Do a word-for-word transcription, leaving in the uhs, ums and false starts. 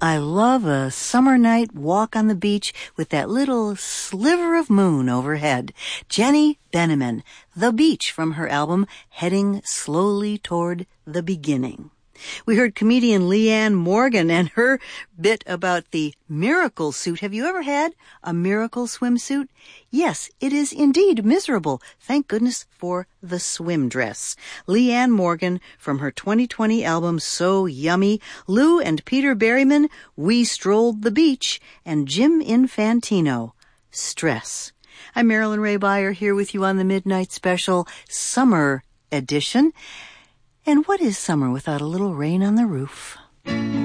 I love a summer night walk on the beach with that little sliver of moon overhead. Jenny Benneman, The Beach, from her album Heading Slowly Toward the Beginning. We heard comedian Leanne Morgan and her bit about the miracle suit. Have you ever had a miracle swimsuit? Yes, it is indeed miserable. Thank goodness for the swim dress. Leanne Morgan from her twenty twenty album So Yummy. Lou and Peter Berryman, We Strolled the Beach. And Jim Infantino, Stress. I'm Marilyn Ray Beyer here with you on the Midnight Special Summer Edition. And what is summer without a little rain on the roof?